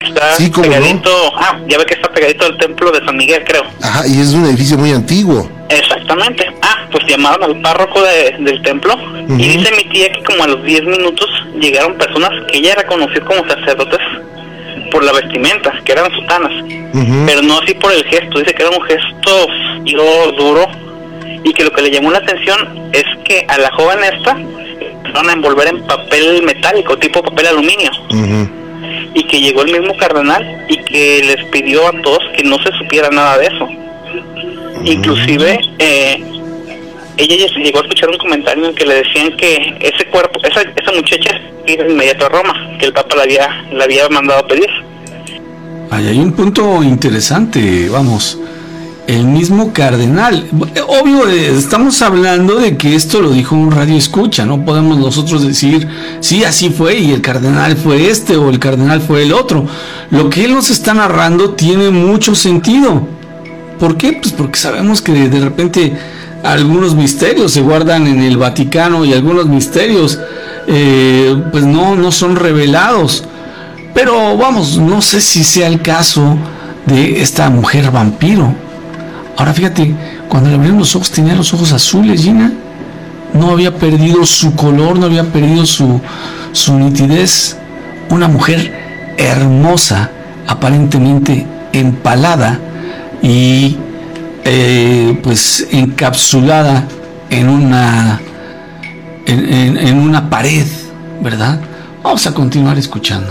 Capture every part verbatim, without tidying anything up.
Está sí, ¿cómo pegadito, no? ah, ya ve que está pegadito al templo de San Miguel, creo. Ajá, y es un edificio muy antiguo. Exactamente. Ah, pues llamaron al párroco de, del templo, uh-huh. y dice mi tía que como a los diez minutos llegaron personas que ella reconoció como sacerdotes por la vestimenta, que eran sutanas, uh-huh. pero no así por el gesto. Dice que era un gesto frío, duro, y que lo que le llamó la atención es que a la joven esta van a envolver en papel metálico, tipo papel aluminio, uh-huh. y que llegó el mismo cardenal y que les pidió a todos que no se supiera nada de eso. Uh-huh. Inclusive eh, ella llegó a escuchar un comentario en el que le decían que ese cuerpo, esa, esa muchacha iba inmediato a Roma, que el Papa la había, la había mandado a pedir. Ahí hay un punto interesante, vamos, el mismo cardenal. Obvio, estamos hablando de que esto lo dijo un radio escucha, no podemos nosotros decir, sí, así fue, y el cardenal fue este, o el cardenal fue el otro. Lo que él nos está narrando tiene mucho sentido. ¿Por qué? Pues porque sabemos que de repente algunos misterios se guardan en el Vaticano y algunos misterios eh, pues no, no son revelados. Pero vamos, no sé si sea el caso de esta mujer vampiro. Ahora fíjate, cuando le abrieron los ojos tenía los ojos azules, Gina. No había perdido su color, no había perdido su, su nitidez. Una mujer hermosa, aparentemente empalada y eh, pues encapsulada en una en, en, en una pared, ¿verdad? Vamos a continuar escuchando.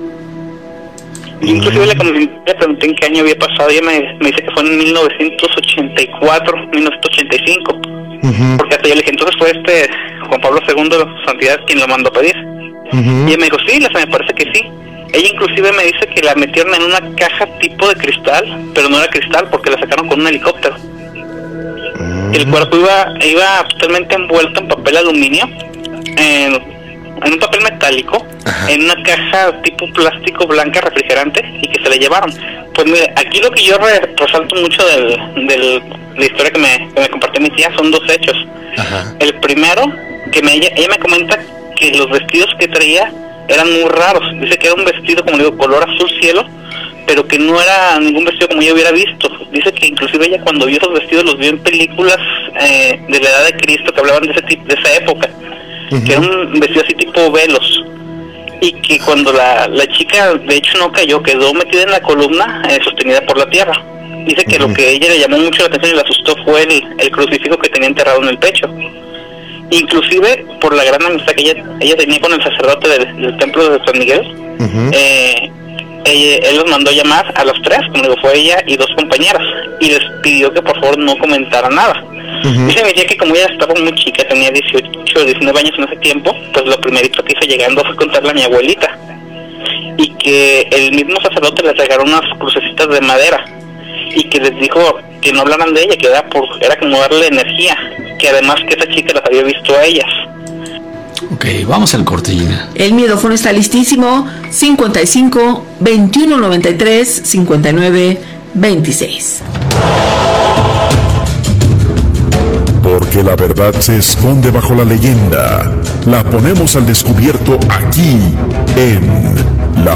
Inclusive le, le pregunté en qué año había pasado y ella me, me dice que fue en mil novecientos ochenta y cuatro, mil novecientos ochenta y cinco, uh-huh. porque hasta yo le dije, entonces fue este Juan Pablo segundo de Santidad quien lo mandó a pedir, uh-huh. y ella me dijo, sí, me parece que sí. Ella inclusive me dice que la metieron en una caja tipo de cristal, pero no era cristal porque la sacaron con un helicóptero. Uh-huh. El cuerpo iba iba totalmente envuelto en papel aluminio, en, en un papel metálico, ajá. en una caja tipo plástico blanca refrigerante, y que se la llevaron. Pues mire, aquí lo que yo re, resalto mucho del, del, de la historia que me, que me compartió mi tía son dos hechos. Ajá. El primero, que me, ella, ella me comenta que los vestidos que traía eran muy raros. Dice que era un vestido, como digo, color azul cielo, pero que no era ningún vestido como yo hubiera visto. Dice que inclusive ella cuando vio esos vestidos los vio en películas eh, de la edad de Cristo que hablaban de ese tipo, de esa época, uh-huh. que era un vestido así tipo velos, y que cuando la, la chica de hecho no cayó, quedó metida en la columna eh, sostenida por la tierra. Dice que uh-huh. lo que a ella le llamó mucho la atención y le asustó fue el, el crucifijo que tenía enterrado en el pecho. Inclusive por la gran amistad que ella, ella tenía con el sacerdote del, del templo de San Miguel, uh-huh. eh, él, él los mandó a llamar a los tres, como digo, fue ella y dos compañeras, y les pidió que por favor no comentaran nada. Uh-huh. Dice mi tía que como ella estaba muy chica, tenía dieciocho o diecinueve años en ese tiempo, pues lo primerito que hizo llegando fue contarle a mi abuelita, y que el mismo sacerdote les regaló unas crucecitas de madera, y que les dijo que no hablaran de ella, que era, por, era como darle energía, que además que esa chica las había visto a ellas. Ok, vamos al corte, Gina. El miedófono está listísimo. cincuenta y cinco, veintiuno noventa y tres, cincuenta y nueve, veintiséis. Porque la verdad se esconde bajo la leyenda. La ponemos al descubierto aquí en